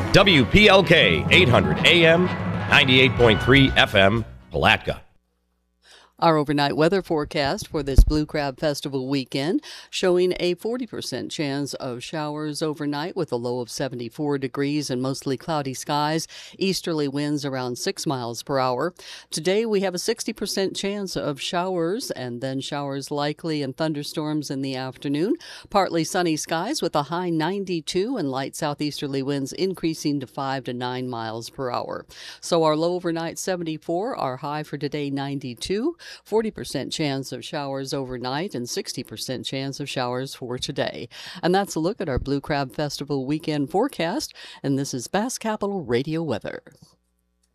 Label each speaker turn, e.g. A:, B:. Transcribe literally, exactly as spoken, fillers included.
A: W P L K eight hundred A M, ninety-eight point three F M, Palatka.
B: Our overnight weather forecast for this Blue Crab Festival weekend showing a forty percent chance of showers overnight with a low of seventy-four degrees and mostly cloudy skies. Easterly winds around six miles per hour. Today we have a sixty percent chance of showers and then showers likely and thunderstorms in the afternoon. Partly sunny skies with a high ninety-two and light southeasterly winds increasing to five to nine miles per hour. So our low overnight seventy-four, our high for today ninety-two. forty percent chance of showers overnight and sixty percent chance of showers for today. And that's a look at our Blue Crab Festival weekend forecast. And this is Bass Capital Radio Weather.